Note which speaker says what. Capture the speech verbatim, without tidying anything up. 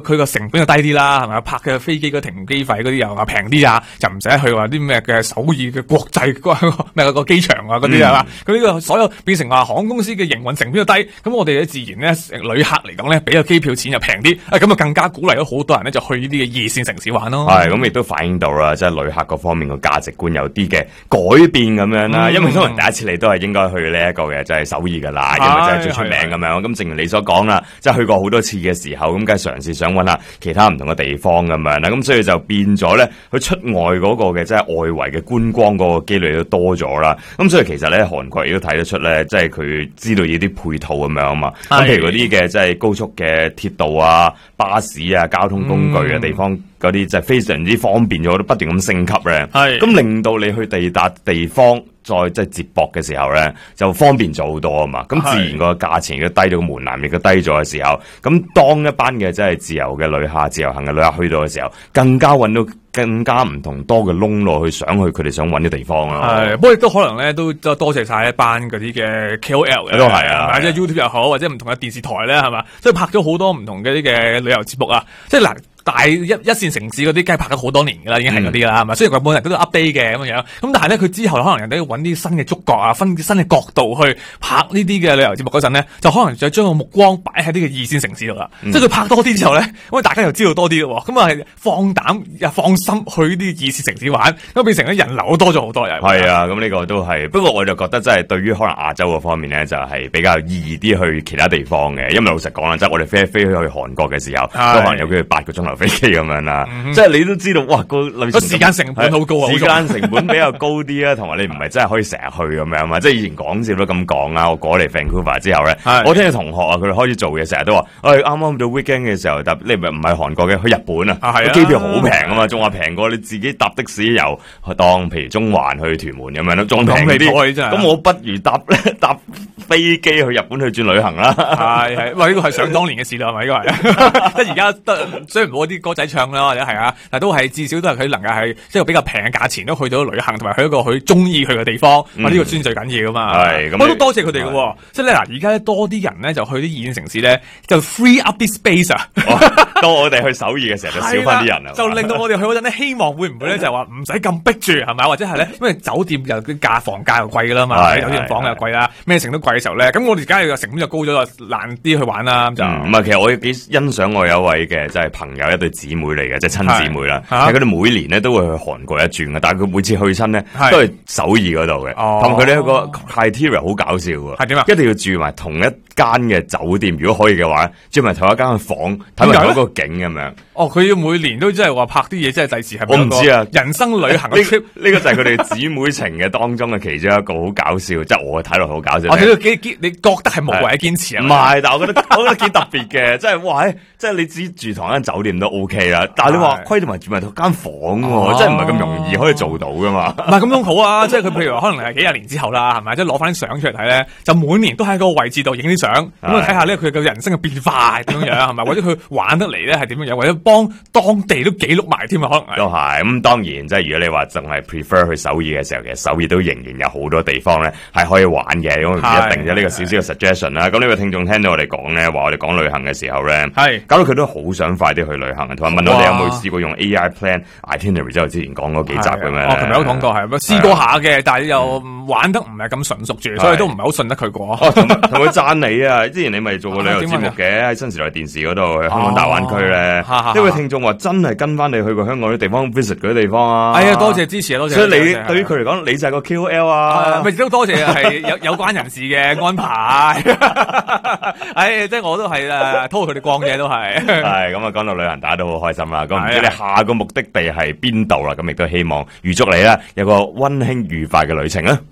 Speaker 1: 佢個成本就低啲啦，係咪？拍嘅飛機個停機費嗰啲又話平啲啊，就唔使去話啲咩嘅首爾嘅國際咩個機場啊嗰啲係嘛？佢呢、嗯、個所有變成話航空公司嘅營運成本就低，咁我哋咧自然咧旅客嚟講咧，俾個機票錢就平啲，啊咁啊更加鼓勵咗好多人咧就去呢啲嘅二線城市玩咯。係咁亦都反映到啦，即係旅客嗰方面個價值觀有啲嘅改變咁樣啦。嗯、因為可能第一次嚟都係應該去呢一個嘅，就係首爾噶啦，因為真係最出名咁樣。咁正如你所講啦，即係去過好多次嘅時候，咁梗係嘗試想揾下其他唔同嘅地方咁樣啦。咁所以就變咗咧，佢出外嗰個嘅即係外圍嘅觀光嗰個機率都多咗啦。咁所以其實咧，韓國亦都睇得出咧，即係佢知道呢啲配套咁樣啊嘛。咁譬如嗰啲嘅即係高速嘅鐵道啊、巴士啊、交通工具嘅地方嗰啲，就係非常之方便咗，都不斷咁升級咧。係咁令到你去地達地方再即係接駁嘅時候咧，就方便咗好多啊嘛。咁自然個價錢亦都低咗，個門檻亦都低咗嘅時候，咁當一班嘅即係自由嘅旅客、自由行嘅旅客去到嘅時候，更加揾到更加唔同多嘅窿路去想去佢哋想揾嘅地方啊。係，不過亦都可能咧，都多謝晒一班嗰啲嘅 K O L 嘅，都係啊，或者 YouTube 又好，或者唔同嘅電視台咧，係嘛，即係拍咗好多唔同嘅啲嘅旅遊節目啊。即係嗱，大一一線城市嗰啲梗係拍咗好多年噶啦，已經係嗰啲啦，係嘛。雖然佢本人都 update 嘅咁樣，咁但係咧佢之後可能人哋要揾啲新嘅觸角啊，分新嘅角度去拍呢啲嘅旅遊節目嗰陣咧，就可能就將個目光擺喺呢個二線城市度啦。嗯、即係佢拍多啲之後咧，咁大家又知道多啲咯。咁啊係放膽又放心去呢啲二線城市玩，咁變成咗人流多咗好多人。係啊，咁呢個都係。不過我就覺得真係對於可能亞洲嗰方面咧，就係、是、比較易啲去其他地方嘅。因為老實講啦，即係我哋飛飛去韓國嘅時候，都可能有佢八個鐘頭飛機咁樣啦。嗯、即係你都知道，哇個旅程個時間成本好高啊，時間成本比較高啲啊，同埋你唔係真係可以成日去咁樣嘛。即係以前講笑都咁講啊。我過嚟 Vancouver 之後咧，我聽到同學啊，佢哋開始做嘢，成日都話，誒啱啱到 weekend 嘅時候，但你唔係唔係韓國嘅，去日本啊，個機票好平啊嘛，仲話平過你自己搭的士由當譬如中環去屯門咁樣咯，仲平啲。咁我不如搭咧搭飛機去日本去轉旅行啦。係係，喂呢個係想當年嘅事啦，係咪？呢個係即係而家得，雖然冇啲歌仔唱啦，或者係啊，但都係至少都係佢能夠係即係比較平嘅價錢都去到旅行，同埋去一個佢中意去嘅地方。嗯、啊呢、這個先最緊要噶嘛。係，我都多謝佢哋嘅。即係咧嗱，而家咧多啲人咧就去啲二線城市咧，就 free up 啲 space 啊。當我哋去首爾嘅時候就少翻啲人啊。就令到我哋去嗰陣咧，希望會唔會咧就係話唔使咁逼住係咪？或者係咧，因為酒店又啲價房價又貴噶啦嘛，酒店房又貴啦，咩成都貴嘅時候咧，咁我哋而家又成本就高咗，就難啲去玩啦。就唔係，其實我幾欣賞我有位嘅，即係朋友一對姊妹嚟嘅，即係親姊妹啦。係佢哋每年咧都會去韓國一轉嘅，但係佢每次去親咧都係首爾嗰度嘅。同埋佢哋有個 criteria 好搞笑嘅，係點啊？一定要住埋同一間嘅酒店，如果可以嘅話，住埋同一間嘅房，睇埋嗰個景咁樣。哦，佢要每年都即係話拍啲嘢，即係第時係我唔知啊。人生旅行嘅 trip 呢個就係佢哋姊妹情嘅當中嘅其中一個好搞笑，即係我睇落好搞笑。我睇到幾幾，你覺得係無謂嘅堅持啊？唔係，但係我覺得我覺得幾特別嘅，即係哇！即係你只住同一間酒店都 OK 啦，但係你話規定埋住埋同間房喎，即係唔係咁容易可以做到噶嘛？唔係咁樣好啊！即係佢譬如話可能係幾廿年之後啦，係咪？即係攞翻啲相出嚟睇咧，就每年都喺個位置度影啲相，咁啊睇下咧佢嘅人生嘅變化係點樣樣，係咪？或者佢玩得嚟咧係點樣樣，或者幫當地都記錄埋添啊？可能都係咁，當然即係如果你話淨係 prefer 去首爾嘅時候，其實首爾都仍然有好多地方咧係可以玩嘅，咁唔一定啫。呢個少少嘅 suggestion 啦。咁呢個聽眾聽到我哋講咧，話我哋講旅行嘅時候咧，係搞到佢都好想快啲去旅行，同埋問我哋有冇試過用 A I plan itinerary， 即係之前講嗰幾集咁樣。哦，琴日有講過係，試過下嘅，但係又玩得唔係咁純熟住，所以都唔係好信得佢過。哦，同佢讚你啊！之前你咪做過旅遊節目嘅，喺新時代電視嗰度，香港大灣區咧。呢位聽眾話真係跟翻你去過香港啲地方 visit 嗰啲地方啊！哎呀，多謝支持啊，多謝。所以你對於佢嚟講，你就係個 K O L 啊！咪都多謝係有有關人士嘅安排。唉，即係我都係誒，拖佢哋逛嘢都係。係咁啊，講到旅行，大家都好開心啦。咁唔知你下個目的地係邊度啦？咁亦都希望預祝你啦有個溫馨愉快嘅旅程啊！